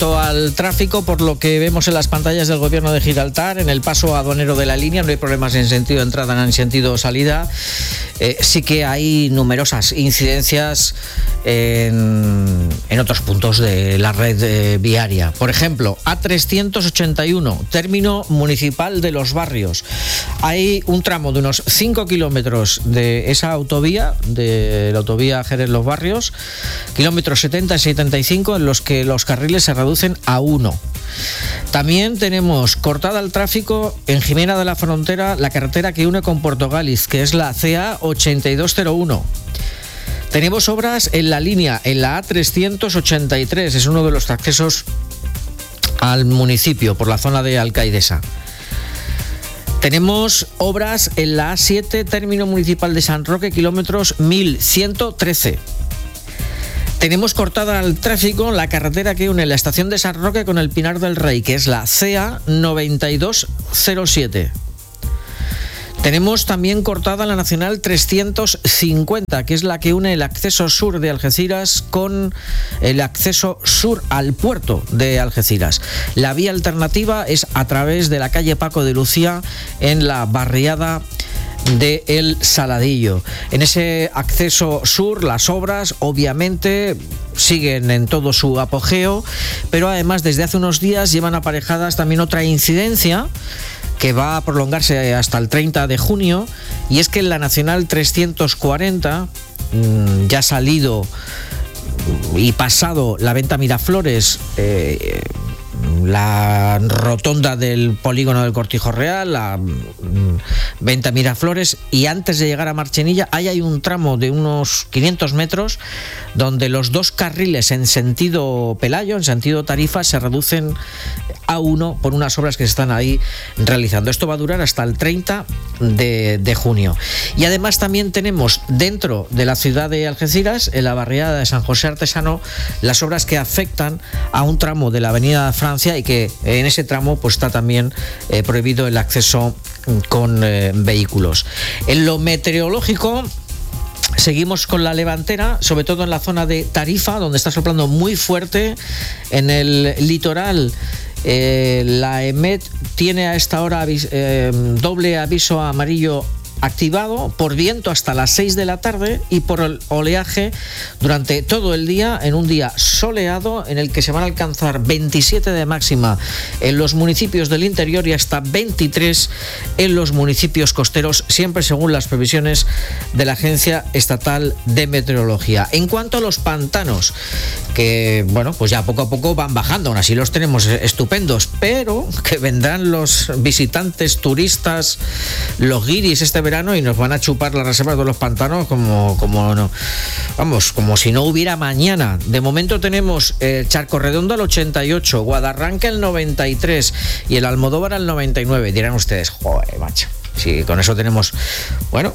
respecto al tráfico, por lo que vemos en las pantallas del Gobierno de Gibraltar, en el paso aduanero de la línea no hay problemas en sentido de entrada ni en sentido de salida. Sí que hay numerosas incidencias en otros puntos de la red viaria. Por ejemplo, A381, término municipal de Los Barrios. Hay un tramo de unos 5 kilómetros de esa autovía, de la autovía Jerez-Los Barrios, kilómetros 70 y 75, en los que los carriles se reducen a 1. También tenemos cortada el tráfico en Jimena de la Frontera, la carretera que une con Puerto Gáliz, que es la CA 8201. Tenemos obras en la línea, en la A383, es uno de los accesos al municipio por la zona de Alcaidesa. Tenemos obras en la A7, término municipal de San Roque, kilómetros 1113. Tenemos cortada al tráfico la carretera que une la estación de San Roque con el Pinar del Rey, que es la CA 9207. Tenemos también cortada la Nacional 350, que es la que une el acceso sur de Algeciras con el acceso sur al puerto de Algeciras. La vía alternativa es a través de la calle Paco de Lucía en la barriada de El Saladillo. En ese acceso sur las obras obviamente siguen en todo su apogeo, pero además desde hace unos días llevan aparejadas también otra incidencia que va a prolongarse hasta el 30 de junio, y es que en la Nacional 340 ya ha salido y pasado la venta Miraflores, la rotonda del polígono del Cortijo Real, la venta Miraflores, y antes de llegar a Marchenilla hay un tramo de unos 500 metros donde los dos carriles en sentido Pelayo, en sentido Tarifa, se reducen a 1 por unas obras que se están ahí realizando. Esto va a durar hasta el 30 de junio. Y además también tenemos dentro de la ciudad de Algeciras, en la barriada de San José Artesano, las obras que afectan a un tramo de la avenida Francia, y que en ese tramo pues está también prohibido el acceso con vehículos. En lo meteorológico, seguimos con la levantera, sobre todo en la zona de Tarifa, donde está soplando muy fuerte. En el litoral, la EMET tiene a esta hora doble aviso amarillo activado por viento hasta las 6 de la tarde y por el oleaje durante todo el día, en un día soleado en el que se van a alcanzar 27 de máxima en los municipios del interior y hasta 23 en los municipios costeros, siempre según las previsiones de la Agencia Estatal de Meteorología. En cuanto a los pantanos, que bueno, pues ya poco a poco van bajando, aún así los tenemos estupendos, pero que vendrán los visitantes turistas, los guiris este verano, y nos van a chupar las reservas de los pantanos como no, vamos, como si no hubiera mañana. De momento tenemos Charco Redondo al 88, Guadarranque al 93 y el Almodóvar al 99. Dirán ustedes, joder, macho, si con eso tenemos, bueno,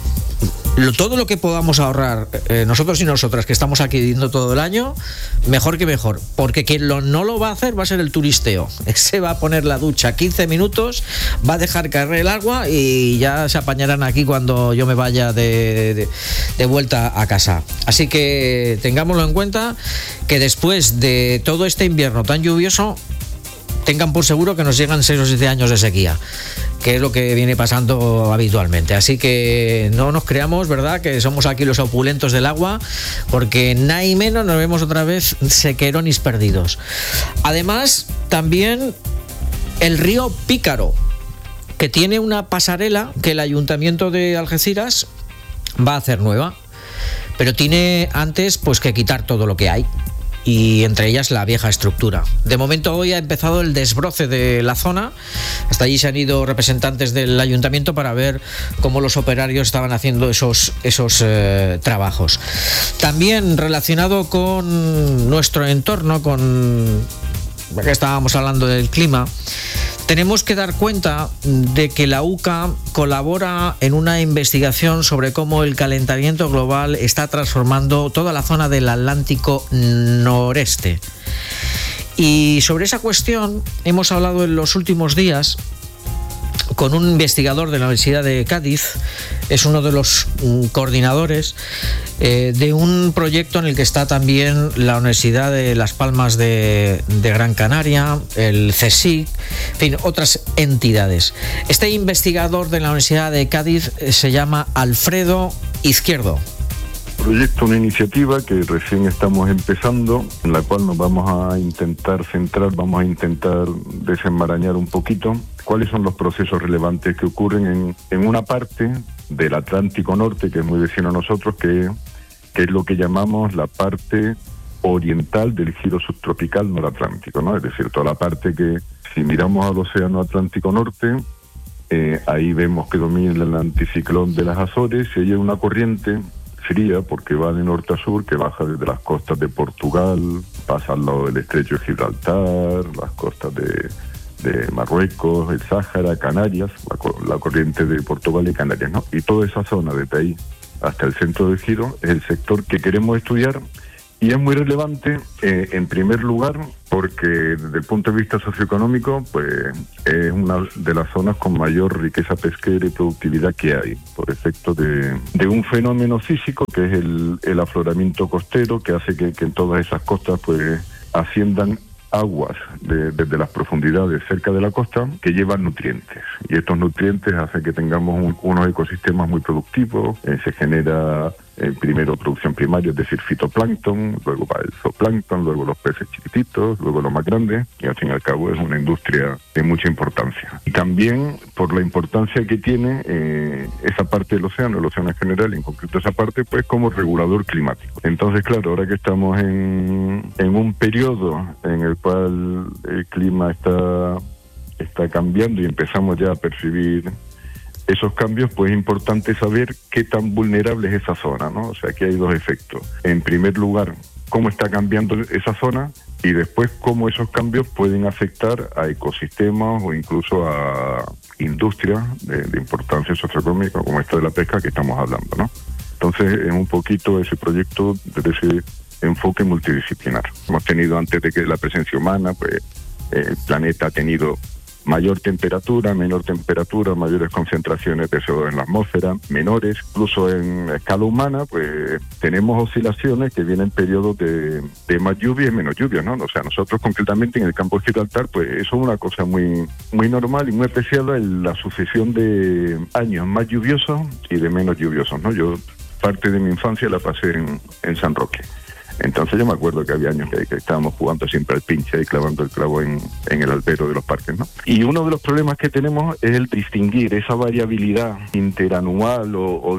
todo lo que podamos ahorrar nosotros y nosotras, que estamos aquí viviendo todo el año, mejor que mejor, porque quien no lo va a hacer va a ser el turisteo. Se va a poner la ducha 15 minutos, va a dejar caer el agua y ya se apañarán aquí cuando yo me vaya de vuelta a casa. Así que tengámoslo en cuenta, que después de todo este invierno tan lluvioso, tengan por seguro que nos llegan 6 o 7 años de sequía, que es lo que viene pasando habitualmente. Así que no nos creamos, ¿verdad?, que somos aquí los opulentos del agua, porque nada y menos nos vemos otra vez sequeronis perdidos. Además, también el río Pícaro, que tiene una pasarela que el Ayuntamiento de Algeciras va a hacer nueva, pero tiene antes pues que quitar todo lo que hay, y entre ellas la vieja estructura. De momento hoy ha empezado el desbroce de la zona. Hasta allí se han ido representantes del ayuntamiento para ver cómo los operarios estaban haciendo esos trabajos. También relacionado con nuestro entorno, con que estábamos hablando del clima, tenemos que dar cuenta de que la UCA colabora en una investigación sobre cómo el calentamiento global está transformando toda la zona del Atlántico noreste. Y sobre esa cuestión hemos hablado en los últimos días con un investigador de la Universidad de Cádiz. Es uno de los coordinadores de un proyecto en el que está también la Universidad de Las Palmas de Gran Canaria, el CSIC, en fin, otras entidades. Este investigador de la Universidad de Cádiz se llama Alfredo Izquierdo. Proyecto, una iniciativa que recién estamos empezando, en la cual nos vamos a intentar centrar, vamos a intentar desenmarañar un poquito cuáles son los procesos relevantes que ocurren en una parte del Atlántico Norte, que es muy vecino a nosotros, que es lo que llamamos la parte oriental del giro subtropical noratlántico, ¿no? Es decir, toda la parte que, si miramos al Océano Atlántico Norte, ahí vemos que domina el anticiclón de las Azores, y hay una corriente fría, porque va de norte a sur, que baja desde las costas de Portugal, pasa al lado del estrecho de Gibraltar, las costas de Marruecos, el Sáhara, Canarias, la corriente de Portugal y Canarias, ¿no? Y toda esa zona, desde ahí hasta el centro del giro, es el sector que queremos estudiar, y es muy relevante, en primer lugar, porque desde el punto de vista socioeconómico, pues es una de las zonas con mayor riqueza pesquera y productividad que hay, por efecto de un fenómeno físico que es el afloramiento costero, que hace que en todas esas costas pues asciendan aguas desde las profundidades cerca de la costa que llevan nutrientes, y estos nutrientes hacen que tengamos unos ecosistemas muy productivos. Se genera primero producción primaria, es decir, fitoplancton, luego va el zooplancton, luego los peces chiquititos, luego los más grandes, y al fin y al cabo es una industria de mucha importancia. Y también por la importancia que tiene esa parte del océano, el océano en general, y en concreto esa parte, pues como regulador climático. Entonces, claro, ahora que estamos en un periodo en el cual el clima está cambiando y empezamos ya a percibir esos cambios, pues es importante saber qué tan vulnerable es esa zona, ¿no? O sea, aquí hay dos efectos. En primer lugar, cómo está cambiando esa zona, y después cómo esos cambios pueden afectar a ecosistemas o incluso a industrias de importancia socioeconómica, como esta de la pesca que estamos hablando, ¿no? Entonces, es un poquito ese proyecto desde ese enfoque multidisciplinar. Hemos tenido, antes de que la presencia humana, pues el planeta ha tenido mayor temperatura, menor temperatura, mayores concentraciones de CO2 en la atmósfera, menores, incluso en escala humana, pues tenemos oscilaciones que vienen periodos de más lluvia y menos lluvia, ¿no? O sea, nosotros concretamente en el campo de Gibraltar, pues eso es una cosa muy, muy normal y muy especial, en la sucesión de años más lluviosos y de menos lluviosos, ¿no? Yo parte de mi infancia la pasé en San Roque. Entonces yo me acuerdo que había años que estábamos jugando siempre al pinche y clavando el clavo en el albero de los parques, ¿no? Y uno de los problemas que tenemos es el distinguir esa variabilidad interanual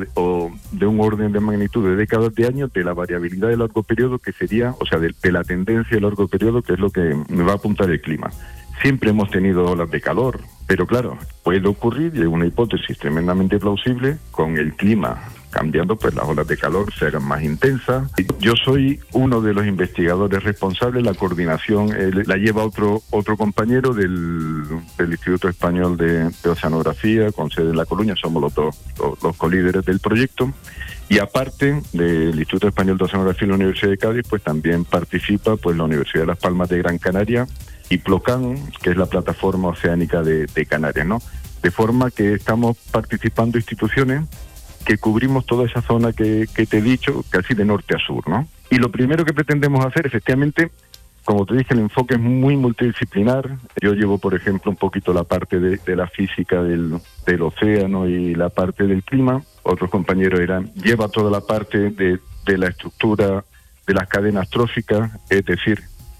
o de un orden de magnitud de décadas de años de la variabilidad de largo periodo, que sería, o sea, de la tendencia de largo periodo, que es lo que me va a apuntar el clima. Siempre hemos tenido olas de calor, pero claro, puede ocurrir, y es una hipótesis tremendamente plausible, con el clima cambiando, pues las olas de calor se hagan más intensas. Yo soy uno de los investigadores responsables, la coordinación la lleva otro compañero del Instituto Español de Oceanografía, con sede en La Coruña, somos los colíderes del proyecto. Y aparte del Instituto Español de Oceanografía y la Universidad de Cádiz, pues también participa pues la Universidad de Las Palmas de Gran Canaria y Plocan, que es la plataforma oceánica de Canarias, ¿no? De forma que estamos participando instituciones que cubrimos toda esa zona que te he dicho, casi de norte a sur, ¿no? Y lo primero que pretendemos hacer, efectivamente, como te dije, el enfoque es muy multidisciplinar. Yo llevo, por ejemplo, un poquito la parte de la física del océano y la parte del clima. Otros compañeros lleva toda la parte de la estructura de las cadenas tróficas, es decir,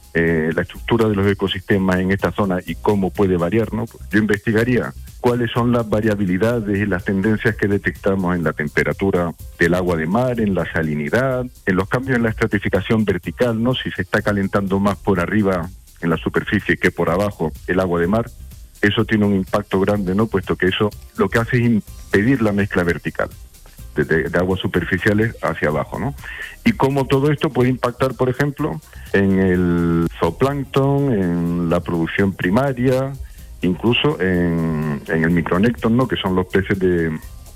la estructura de los ecosistemas en esta zona y cómo puede variar, ¿no? Yo investigaría cuáles son las variabilidades y las tendencias que detectamos en la temperatura del agua de mar, en la salinidad, en los cambios en la estratificación vertical, ¿no? Si se está calentando más por arriba en la superficie que por abajo el agua de mar, eso tiene un impacto grande, ¿no? Puesto que eso lo que hace es impedir la mezcla vertical de aguas superficiales hacia abajo, ¿no? Y cómo todo esto puede impactar, por ejemplo, en el zooplancton, en la producción primaria, incluso en el micronécton, ¿no? Que son los peces de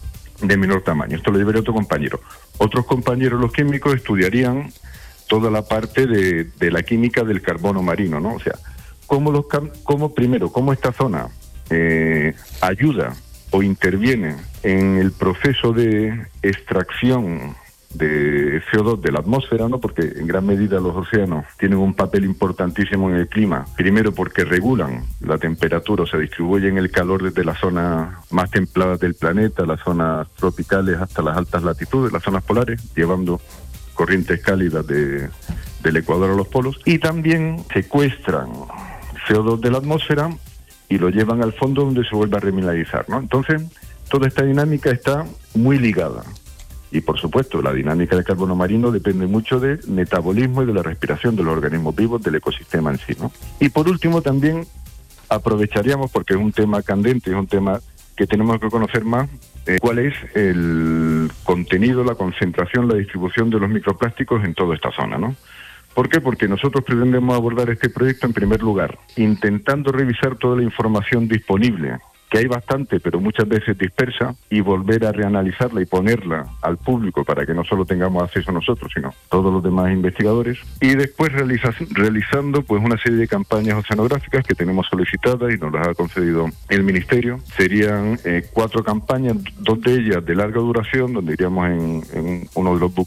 menor tamaño. Esto lo llevaría otro compañero. Otros compañeros, los químicos, estudiarían toda la parte de la química del carbono marino, ¿no? O sea, cómo esta zona ayuda o interviene en el proceso de extracción de CO2 de la atmósfera, ¿no? Porque en gran medida los océanos tienen un papel importantísimo en el clima. Primero porque regulan la temperatura, o se distribuyen el calor desde las zonas más templadas del planeta, las zonas tropicales hasta las altas latitudes, las zonas polares, llevando corrientes cálidas del Ecuador a los polos. Y también secuestran CO2 de la atmósfera y lo llevan al fondo donde se vuelve a remineralizar, ¿no? Entonces, toda esta dinámica está muy ligada. Y por supuesto, la dinámica del carbono marino depende mucho del metabolismo y de la respiración de los organismos vivos, del ecosistema en sí, ¿no? Y por último también aprovecharíamos, porque es un tema candente, es un tema que tenemos que conocer más, cuál es el contenido, la concentración, la distribución de los microplásticos en toda esta zona, ¿no? ¿Por qué? Porque nosotros pretendemos abordar este proyecto en primer lugar, intentando revisar toda la información disponible, que hay bastante, pero muchas veces dispersa, y volver a reanalizarla y ponerla al público para que no solo tengamos acceso nosotros, sino todos los demás investigadores, y después realizando pues una serie de campañas oceanográficas que tenemos solicitadas y nos las ha concedido el Ministerio. Serían 4 campañas, 2 de ellas de larga duración, donde iríamos en uno de los buques